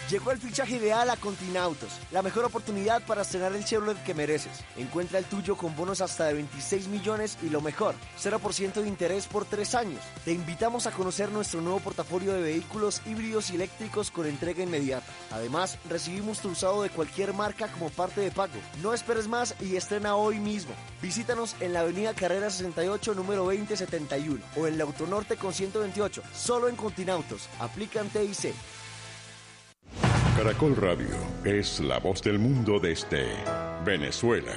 Llegó el fichaje ideal a Continautos, la mejor oportunidad para estrenar el Chevrolet que mereces. Encuentra el tuyo con bonos hasta de 26 millones y lo mejor, 0% de interés por 3 años. Te invitamos a conocer nuestro nuevo portafolio de vehículos híbridos y eléctricos con entrega inmediata. Además, recibimos tu usado de cualquier marca como parte de pago. No esperes más y estrena hoy mismo. Visítanos en la avenida Carrera 68, número 2071 o en la Autonorte con 128, solo en Continautos. Aplican TIC. Caracol Radio es la voz del mundo desde Venezuela.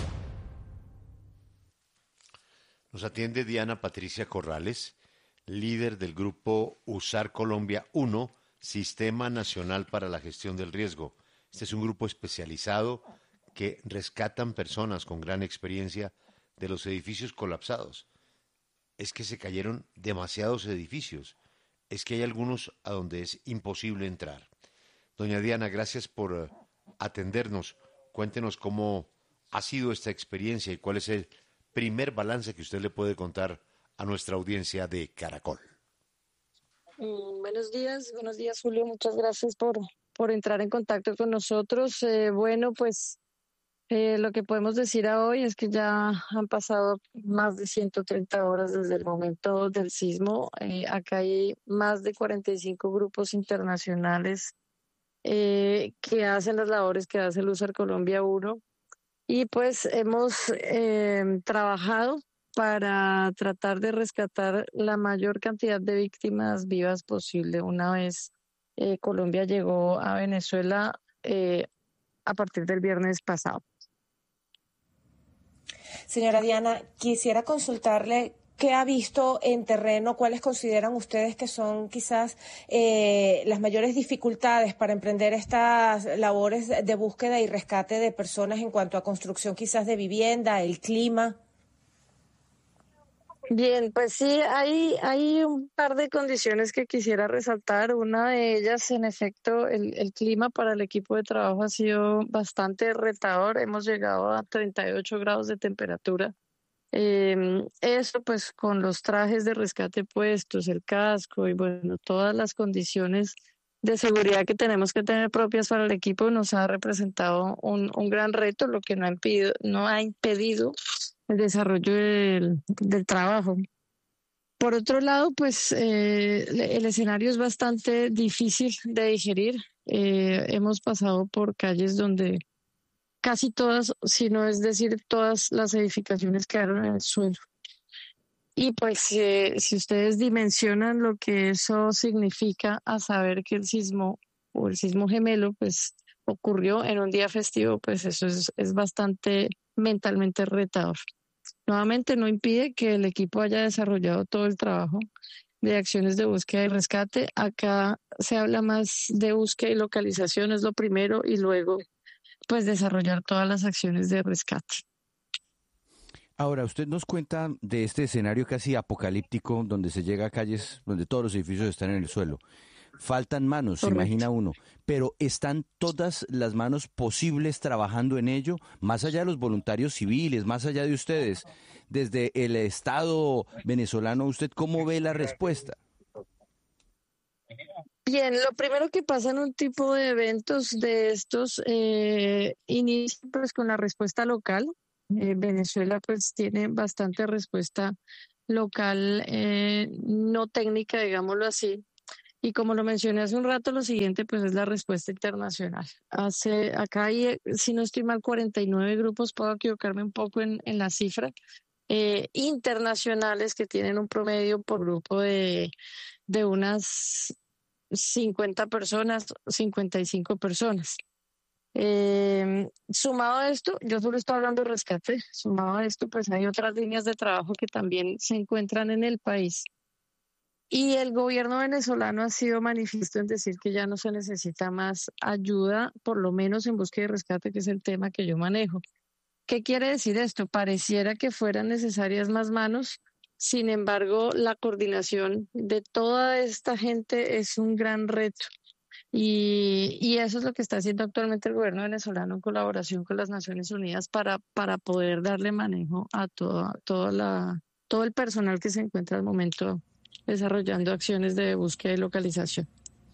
Nos atiende Diana Patricia Corrales, líder del grupo USAR Colombia 1, Sistema Nacional para la Gestión del Riesgo. Este es un grupo especializado que rescatan personas con gran experiencia de los edificios colapsados. Es que se cayeron demasiados edificios. Es que hay algunos a donde es imposible entrar. Doña Diana, gracias por atendernos. Cuéntenos cómo ha sido esta experiencia y cuál es el primer balance que usted le puede contar a nuestra audiencia de Caracol. Buenos días, Julio. Muchas gracias por entrar en contacto con nosotros. Lo que podemos decir a hoy es que ya han pasado más de 130 horas desde el momento del sismo. Acá hay más de 45 grupos internacionales que hacen las labores que hace el USAR Colombia 1 y pues hemos trabajado para tratar de rescatar la mayor cantidad de víctimas vivas posible. Una vez Colombia llegó a Venezuela a partir del viernes pasado. Señora Diana, quisiera consultarle qué ha visto en terreno, cuáles consideran ustedes que son quizás las mayores dificultades para emprender estas labores de búsqueda y rescate de personas en cuanto a construcción quizás de vivienda, el clima. Bien, pues sí, hay un par de condiciones que quisiera resaltar. Una de ellas, en efecto, el clima para el equipo de trabajo ha sido bastante retador. Hemos llegado a 38 grados de temperatura. Eso pues con los trajes de rescate puestos, el casco y bueno, todas las condiciones de seguridad que tenemos que tener propias para el equipo nos ha representado un gran reto, lo que no ha impedido el desarrollo del trabajo. Por otro lado, pues el escenario es bastante difícil de digerir. Hemos pasado por calles donde casi todas, si no es decir todas las edificaciones quedaron en el suelo. Y pues si ustedes dimensionan lo que eso significa a saber que el sismo o el sismo gemelo pues ocurrió en un día festivo, pues eso es bastante mentalmente retador. Nuevamente no impide que el equipo haya desarrollado todo el trabajo de acciones de búsqueda y rescate. Acá se habla más de búsqueda y localización, es lo primero, y luego pues desarrollar todas las acciones de rescate. Ahora, usted nos cuenta de este escenario casi apocalíptico donde se llega a calles donde todos los edificios están en el suelo. Faltan manos, Correcto. se imagina uno, pero ¿están todas las manos posibles trabajando en ello? Más allá de los voluntarios civiles, más allá de ustedes, desde el Estado venezolano, ¿usted cómo ve la respuesta? Bien, lo primero que pasa en un tipo de eventos de estos inicia pues con la respuesta local. Venezuela pues tiene bastante respuesta local, no técnica, digámoslo así. Y como lo mencioné hace un rato, lo siguiente pues es la respuesta internacional. Acá hay, si no estoy mal, 49 grupos, puedo equivocarme un poco en la cifra, internacionales que tienen un promedio por grupo de unas 50 personas, 55 personas. Sumado a esto, yo solo estoy hablando de rescate, sumado a esto, pues hay otras líneas de trabajo que también se encuentran en el país. Y el gobierno venezolano ha sido manifiesto en decir que ya no se necesita más ayuda, por lo menos en búsqueda y rescate, que es el tema que yo manejo. ¿Qué quiere decir esto? Pareciera que fueran necesarias más manos. Sin embargo, la coordinación de toda esta gente es un gran reto. Y eso es lo que está haciendo actualmente el gobierno venezolano en colaboración con las Naciones Unidas para poder darle manejo a todo el personal que se encuentra al momento desarrollando acciones de búsqueda y localización.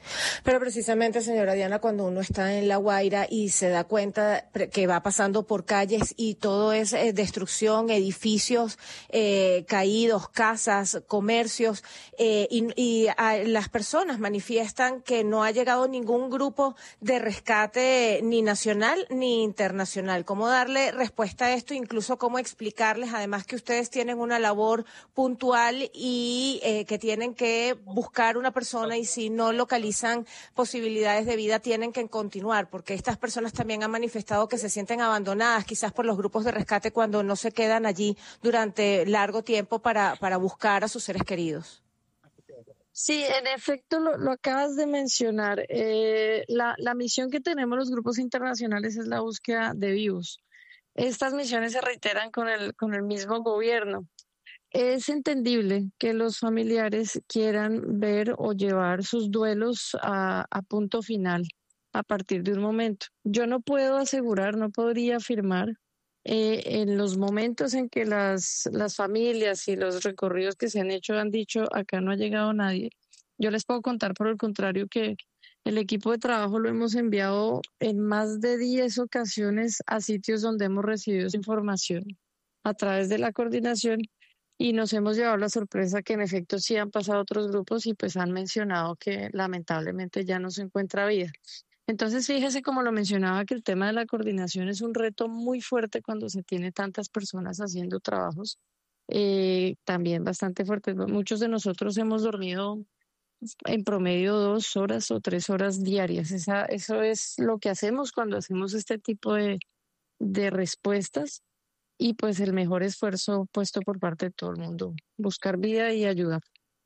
Pero precisamente, señora Diana, cuando uno está en La Guaira y se da cuenta que va pasando por calles y todo es destrucción, edificios caídos, casas, comercios, las personas manifiestan que no ha llegado ningún grupo de rescate ni nacional ni internacional. ¿Cómo darle respuesta a esto? Incluso cómo explicarles, además, que ustedes tienen una labor puntual y que tienen que buscar una persona y si no localizan posibilidades de vida tienen que continuar, porque estas personas también han manifestado que se sienten abandonadas quizás por los grupos de rescate cuando no se quedan allí durante largo tiempo para buscar a sus seres queridos. Sí, en efecto, lo acabas de mencionar. La misión que tenemos los grupos internacionales es la búsqueda de vivos. Estas misiones se reiteran con el mismo gobierno. Es entendible que los familiares quieran ver o llevar sus duelos a punto final a partir de un momento. Yo no puedo asegurar, no podría afirmar en los momentos en que las familias y los recorridos que se han hecho han dicho acá no ha llegado nadie. Yo les puedo contar por el contrario que el equipo de trabajo lo hemos enviado en más de 10 ocasiones a sitios donde hemos recibido esa información a través de la coordinación. Y nos hemos llevado la sorpresa que en efecto sí han pasado otros grupos y pues han mencionado que lamentablemente ya no se encuentra vida. Entonces fíjese, como lo mencionaba, que el tema de la coordinación es un reto muy fuerte cuando se tiene tantas personas haciendo trabajos también bastante fuertes. Muchos de nosotros hemos dormido en promedio 2 horas o 3 horas diarias. Eso es lo que hacemos cuando hacemos este tipo de respuestas. Y pues el mejor esfuerzo puesto por parte de todo el mundo, buscar vida y ayudar.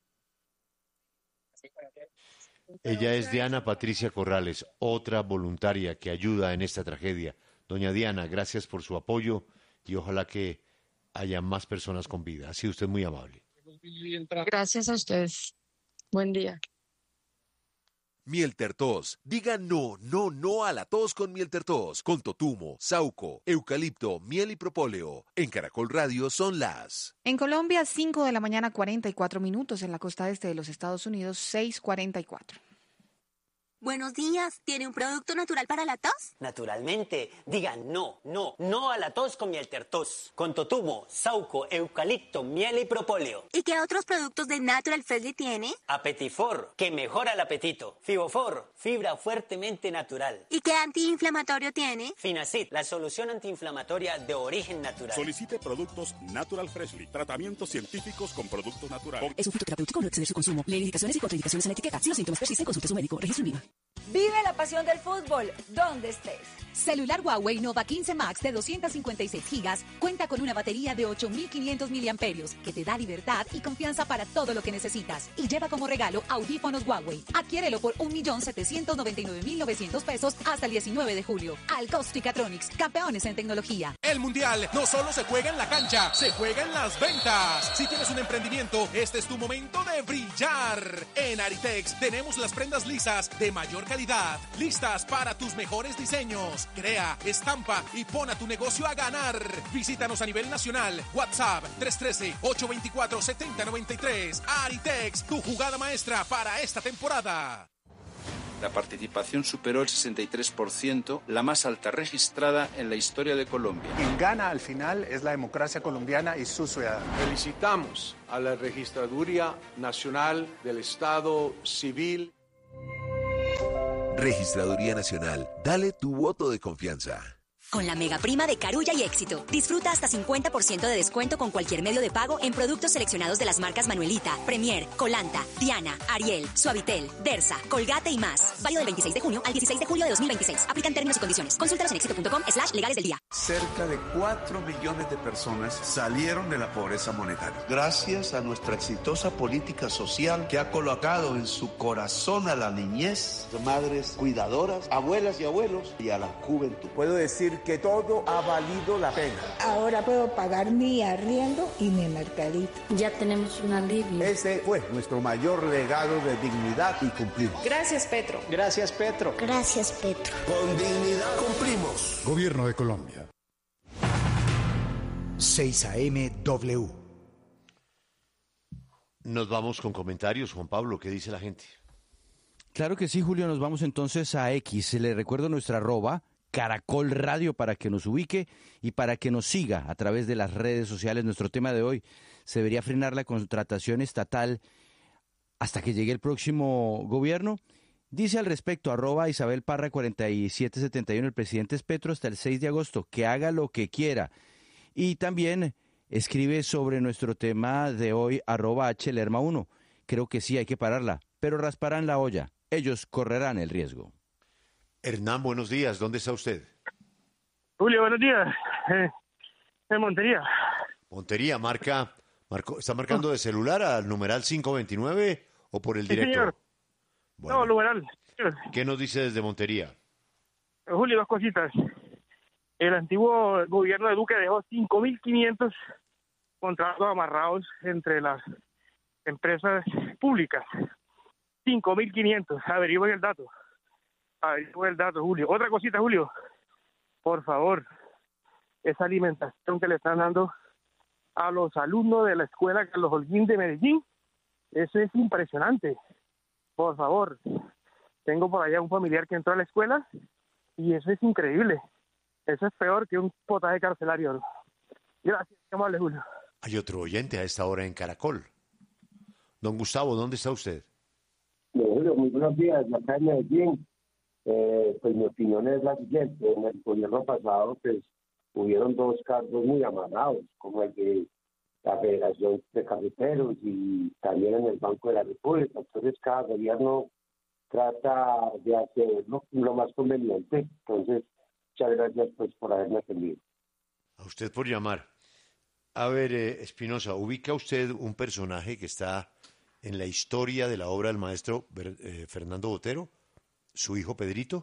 Ella es Diana Patricia Corrales, otra voluntaria que ayuda en esta tragedia. Doña Diana, gracias por su apoyo y ojalá que haya más personas con vida. Ha sido usted muy amable. Gracias a ustedes. Buen día. Mieltertos. Diga no, no, no a la tos con Mieltertos. Con totumo, sauco, eucalipto, miel y propóleo. En Caracol Radio son las... En Colombia, 5 de la mañana, 44 minutos. En la costa este de los Estados Unidos, 6:44. Buenos días, ¿tiene un producto natural para la tos? Naturalmente, diga no, no, no a la tos con Mieltertos. Con totumo, sauco, eucalipto, miel y propóleo. ¿Y qué otros productos de Natural Freshly tiene? Apetifor, que mejora el apetito. Fibofor, fibra fuertemente natural. ¿Y qué antiinflamatorio tiene? Finacid, la solución antiinflamatoria de origen natural. Solicite productos Natural Freshly, tratamientos científicos con productos naturales. Es un fitoterapéutico, no exceder su consumo. Lee indicaciones y contraindicaciones en la etiqueta. Si los síntomas persisten, consulte a su médico. Registro en Viva. Vive la pasión del fútbol, donde estés. Celular Huawei Nova 15 Max de 256 gigas cuenta con una batería de 8.500 miliamperios que te da libertad y confianza para todo lo que necesitas. Y lleva como regalo audífonos Huawei. Adquiérelo por 1.799.900 pesos hasta el 19 de julio. Alcosticatronics, campeones en tecnología. El Mundial no solo se juega en la cancha, se juega en las ventas. Si tienes un emprendimiento, este es tu momento de brillar. En Aritex tenemos las prendas lisas de mayor calidad, listas para tus mejores diseños. Crea, estampa y pon a tu negocio a ganar. Visítanos a nivel nacional. WhatsApp 313-824-7093. Aritex, tu jugada maestra para esta temporada. La participación superó el 63%, la más alta registrada en la historia de Colombia. Quien gana al final es la democracia colombiana y sus ciudadanos. Felicitamos a la Registraduría Nacional del Estado Civil. Registraduría Nacional, dale tu voto de confianza. Con la mega prima de Carulla y Éxito, disfruta hasta 50% de descuento con cualquier medio de pago en productos seleccionados de las marcas Manuelita, Premier, Colanta, Diana, Ariel, Suavitel, Dersa, Colgate y más. Válido del 26 de junio al 16 de julio de 2026. Aplican términos y condiciones. Consúltalos en éxito.com/legales del día. Cerca de 4 millones de personas salieron de la pobreza monetaria. Gracias a nuestra exitosa política social que ha colocado en su corazón a la niñez, madres cuidadoras, abuelas y abuelos y a la juventud. Puedo decir que todo ha valido la pena. Ahora puedo pagar mi arriendo y mi mercadito. Ya tenemos un alivio. Ese fue nuestro mayor legado de dignidad y cumplimos. Gracias, Petro. Gracias, Petro. Gracias, Petro. Con dignidad cumplimos. Gobierno de Colombia. 6 AM W. Nos vamos con comentarios, Juan Pablo, ¿qué dice la gente? Claro que sí, Julio, nos vamos entonces a X. Le recuerdo nuestra @ Caracol Radio para que nos ubique y para que nos siga a través de las redes sociales. Nuestro tema de hoy: ¿se debería frenar la contratación estatal hasta que llegue el próximo gobierno? Dice al respecto @Isabel Parra 4771, el presidente es Petro hasta el 6 de agosto, que haga lo que quiera. Y también escribe sobre nuestro tema de hoy @HLerma1. Creo que sí hay que pararla, pero rasparán la olla. Ellos correrán el riesgo. Hernán, buenos días. ¿Dónde está usted? Julio, buenos días. En Montería. Montería, ¿está marcando de celular al numeral 529 o por el Sí, directo? señor. Bueno. No, numeral. ¿Qué nos dice desde Montería? Julio, dos cositas. El antiguo gobierno de Duque dejó 5.500 contratos amarrados entre las empresas públicas. 5.500. Averigüen el dato. Julio. Otra cosita, Julio. Por favor, esa alimentación que le están dando a los alumnos de la escuela Carlos Holguín de Medellín, eso es impresionante. Por favor, tengo por allá un familiar que entró a la escuela y eso es increíble. Eso es peor que un potaje carcelario. Gracias, qué amable, Julio. Hay otro oyente a esta hora en Caracol. Don Gustavo, ¿dónde está usted? Julio, muy buenos días, acá en Medellín. Pues mi opinión es la siguiente: en el gobierno pasado pues hubieron dos cargos muy amarrados, como el de la Federación de Carreteros y también en el Banco de la República. Entonces cada gobierno trata de hacer lo más conveniente. Entonces, muchas gracias pues por haberme atendido. A usted por llamar. A ver, Espinosa, ¿ubica usted un personaje que está en la historia de la obra del maestro Fernando Botero? ¿Su hijo Pedrito?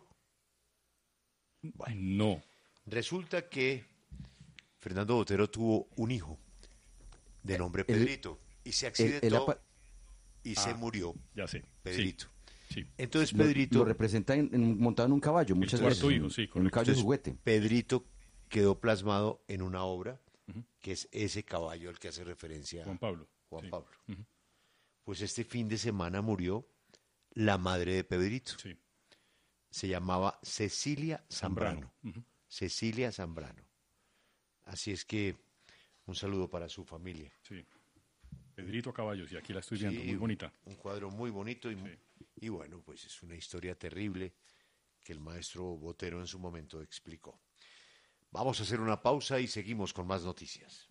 Bueno, no. Resulta que Fernando Botero tuvo un hijo de nombre Pedrito y se accidentó y se murió. Ya sé. Pedrito. Sí. Entonces Pedrito... Lo representa montado en un caballo muchas veces. Hijo, sí, un caballo de juguete. Pedrito quedó plasmado en una obra que es ese caballo al que hace referencia Juan Pablo. Pablo. Pues este fin de semana murió la madre de Pedrito. Sí. Se llamaba Cecilia Zambrano. Cecilia Zambrano. Así es que un saludo para su familia. Sí. Pedrito a caballos, y aquí la estoy viendo, muy bonita. Un cuadro muy bonito y bueno, pues es una historia terrible que el maestro Botero en su momento explicó. Vamos a hacer una pausa y seguimos con más noticias.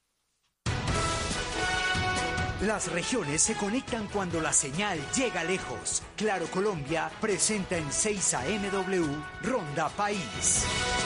Las regiones se conectan cuando la señal llega lejos. Claro Colombia presenta en 6 AM Ronda País.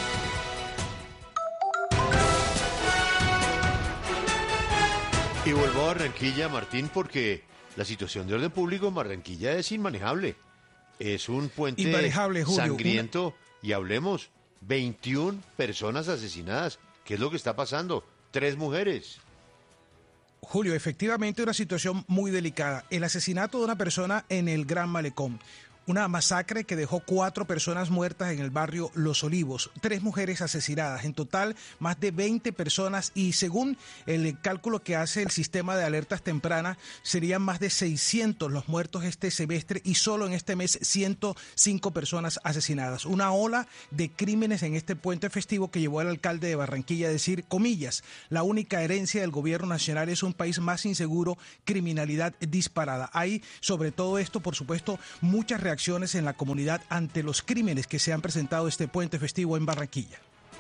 Y vuelvo a Barranquilla, Martín, porque la situación de orden público en Barranquilla es inmanejable. Es un puente inmanejable, Julio, sangriento y hablemos, 21 personas asesinadas. ¿Qué es lo que está pasando? 3 mujeres. Julio, efectivamente una situación muy delicada. El asesinato de una persona en el Gran Malecón. Una masacre que dejó 4 personas muertas en el barrio Los Olivos, 3 mujeres asesinadas, en total más de 20 personas y según el cálculo que hace el sistema de alertas tempranas serían más de 600 los muertos este semestre y solo en este mes 105 personas asesinadas. Una ola de crímenes en este puente festivo que llevó al alcalde de Barranquilla a decir, comillas, la única herencia del gobierno nacional es un país más inseguro, criminalidad disparada. Hay sobre todo esto, por supuesto, muchas reacciones en la comunidad ante los crímenes que se han presentado este puente festivo en Barranquilla.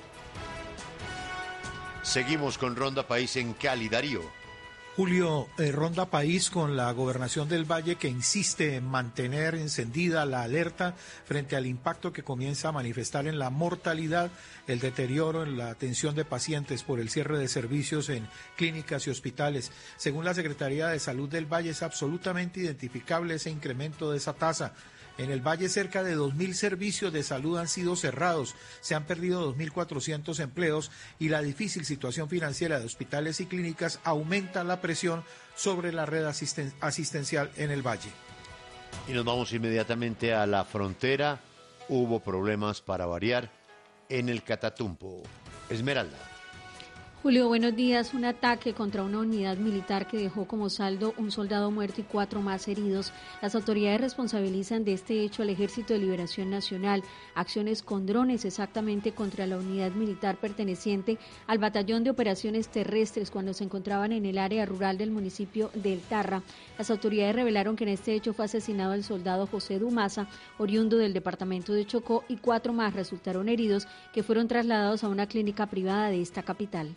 Seguimos con Ronda País en Cali, Darío. Julio, Ronda País con la Gobernación del Valle que insiste en mantener encendida la alerta frente al impacto que comienza a manifestar en la mortalidad, el deterioro en la atención de pacientes por el cierre de servicios en clínicas y hospitales. Según la Secretaría de Salud del Valle es absolutamente identificable ese incremento de esa tasa. En el Valle cerca de 2.000 servicios de salud han sido cerrados, se han perdido 2.400 empleos y la difícil situación financiera de hospitales y clínicas aumenta la presión sobre la red asistencial en el Valle. Y nos vamos inmediatamente a la frontera. Hubo problemas para variar en el Catatumpo. Esmeralda. Julio, buenos días. Un ataque contra una unidad militar que dejó como saldo un soldado muerto y 4 más heridos. Las autoridades responsabilizan de este hecho al Ejército de Liberación Nacional. Acciones con drones exactamente contra la unidad militar perteneciente al Batallón de Operaciones Terrestres cuando se encontraban en el área rural del municipio del Tarra. Las autoridades revelaron que en este hecho fue asesinado el soldado José Dumasa, oriundo del departamento de Chocó, y 4 más resultaron heridos que fueron trasladados a una clínica privada de esta capital.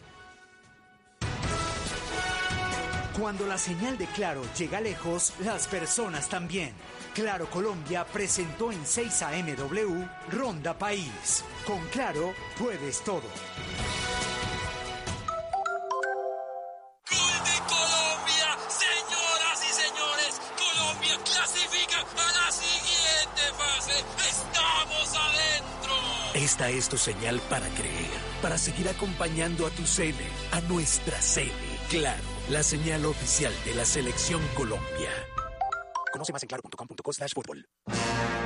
Cuando la señal de Claro llega lejos, las personas también. Claro Colombia presentó en 6 AMW Ronda País. Con Claro puedes todo. ¡Gol de Colombia! Señoras y señores, Colombia clasifica a la siguiente fase. ¡Estamos adentro! Esta es tu señal para creer, para seguir acompañando a tu CN, a nuestra CN. Claro, la señal oficial de la Selección Colombia. Conoce más en claro.com.co/fútbol.